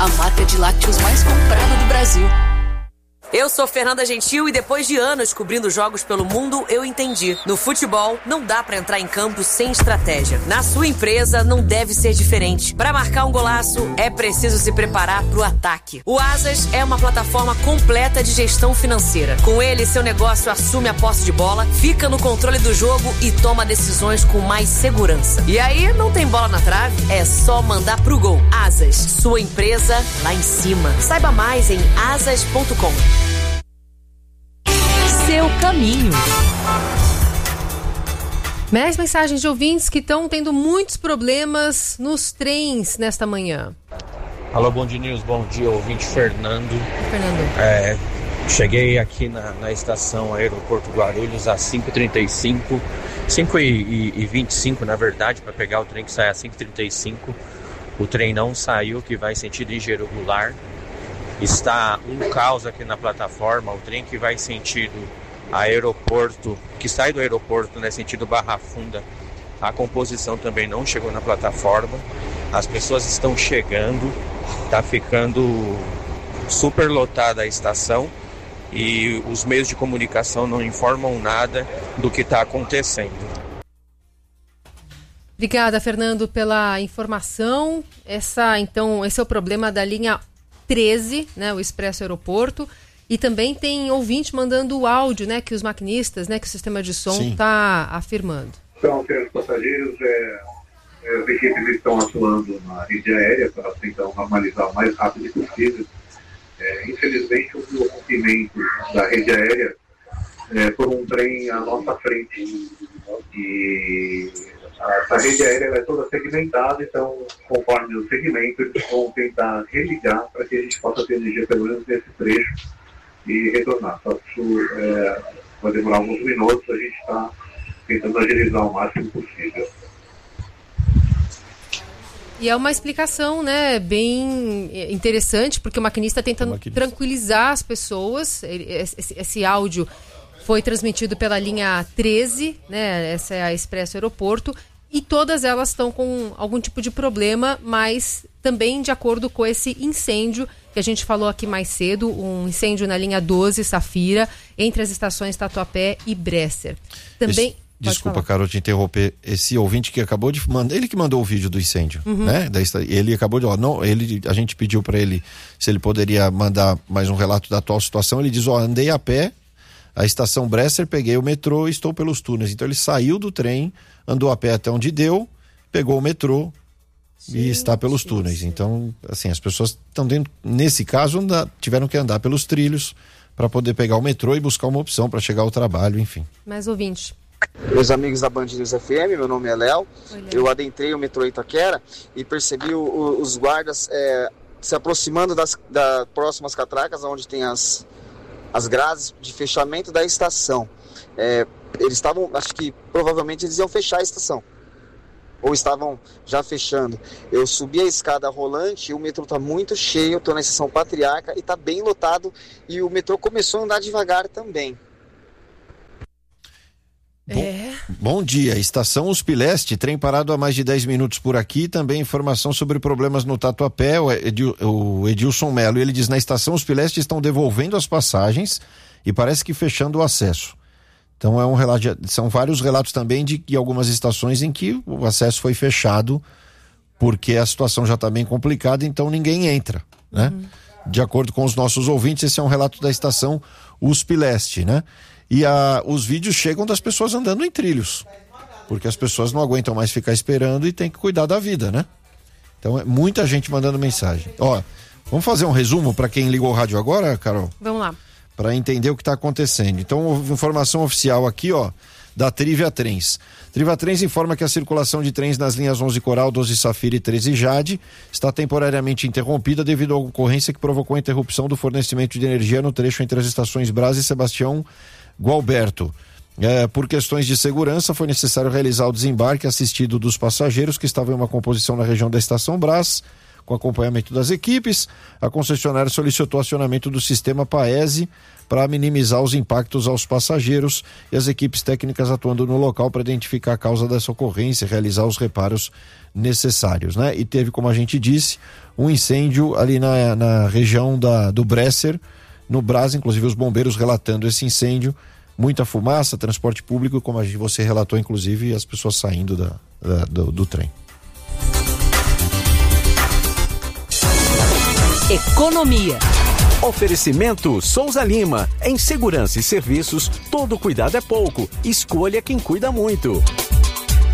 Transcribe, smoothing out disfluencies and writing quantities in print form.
a marca de lácteos mais comprada do Brasil. Eu sou Fernanda Gentil e depois de anos cobrindo jogos pelo mundo, eu entendi. No futebol, não dá pra entrar em campo sem estratégia. Na sua empresa, não deve ser diferente. Pra marcar um golaço, é preciso se preparar pro ataque. O Asas é uma plataforma completa de gestão financeira. Com ele, seu negócio assume a posse de bola, fica no controle do jogo e toma decisões com mais segurança. E aí, não tem bola na trave? É só mandar pro gol. Asas, sua empresa lá em cima. Saiba mais em asas.com. Seu caminho. Mais mensagens de ouvintes que estão tendo muitos problemas nos trens nesta manhã. Alô, Band News, bom dia, ouvinte Fernando. Cheguei aqui na estação Aeroporto Guarulhos às 5h35, 5h25 na verdade, para pegar o trem que sai às 5h35. O trem não saiu, que vai sentido Engenheiro Goulart. Está um caos aqui na plataforma. O trem que vai sentido aeroporto, que sai do aeroporto, né, sentido Barra Funda, a composição também não chegou na plataforma. As pessoas estão chegando, está ficando super lotada a estação e os meios de comunicação não informam nada do que está acontecendo. Obrigada, Fernando, pela informação. Esse é o problema da linha 13, né, o Expresso Aeroporto, e também tem ouvinte mandando o áudio, né, que os maquinistas, né, que o sistema de som está afirmando. Então, os passageiros, as equipes estão atuando na rede aérea para tentar normalizar o mais rápido possível. Infelizmente, houve o rompimento da rede aérea por um trem à nossa frente. E a rede aérea é toda segmentada, então, conforme o segmento, eles vão tentar religar para que a gente possa ter energia pelo menos nesse trecho e retornar. Só que isso vai demorar alguns minutos, a gente está tentando agilizar o máximo possível. E é uma explicação, né, bem interessante, porque o maquinista tenta tranquilizar as pessoas. Esse áudio foi transmitido pela linha 13, né? Essa é a Expresso Aeroporto, e todas elas estão com algum tipo de problema, mas também de acordo com esse incêndio que a gente falou aqui mais cedo, um incêndio na linha 12, Safira, entre as estações Tatuapé e Bresser. Também... Desculpa, Carol, te interromper. Esse ouvinte que acabou de mandar, ele que mandou o vídeo do incêndio, né? Ele acabou de, a gente pediu para ele se ele poderia mandar mais um relato da atual situação. Ele diz, andei a pé, a estação Bresser, peguei o metrô e estou pelos túneis. Então ele saiu do trem, andou a pé até onde deu, pegou o metrô e está pelos túneis. Então, assim, as pessoas estão dentro, nesse caso, tiveram que andar pelos trilhos para poder pegar o metrô e buscar uma opção para chegar ao trabalho, enfim. Mais ouvinte. Meus amigos da Band News FM, meu nome é Léo. Eu adentrei o metrô Itaquera e percebi os guardas se aproximando das próximas catracas, onde tem as grades de fechamento da estação. Eles estavam, acho que provavelmente eles iam fechar a estação, ou estavam já fechando. Eu subi a escada rolante, o metrô está muito cheio, estou na estação Patriarca e está bem lotado, e o metrô começou a andar devagar também. Bom dia, estação USP Leste, trem parado há mais de 10 minutos por aqui. Também informação sobre problemas no Tatuapé. O Edilson Melo, ele diz, na estação USP Leste estão devolvendo as passagens e parece que fechando o acesso. Então são vários relatos também de algumas estações em que o acesso foi fechado porque a situação já está bem complicada, então ninguém entra, né? De acordo com os nossos ouvintes, esse é um relato da estação USP Leste, né? E os vídeos chegam das pessoas andando em trilhos, porque as pessoas não aguentam mais ficar esperando e tem que cuidar da vida, né? Então é muita gente mandando mensagem. Vamos fazer um resumo para quem ligou o rádio agora, Carol? Vamos lá. Para entender o que está acontecendo. Então, informação oficial aqui, da Trivia Trens. Trivia Trens informa que a circulação de trens nas linhas 11 Coral, 12 Safira e 13 Jade está temporariamente interrompida devido à ocorrência que provocou a interrupção do fornecimento de energia no trecho entre as estações Brás e Sebastião Gualberto. Por questões de segurança, foi necessário realizar o desembarque assistido dos passageiros que estavam em uma composição na região da estação Brás, com acompanhamento das equipes. A concessionária solicitou acionamento do sistema Paese para minimizar os impactos aos passageiros e as equipes técnicas atuando no local para identificar a causa dessa ocorrência e realizar os reparos necessários, né? E teve, como a gente disse, um incêndio ali na região do Bresser, no Brás, inclusive os bombeiros relatando esse incêndio, muita fumaça, transporte público, como você relatou, inclusive, as pessoas saindo do trem. Economia. Oferecimento Souza Lima. Em segurança e serviços, todo cuidado é pouco. Escolha quem cuida muito.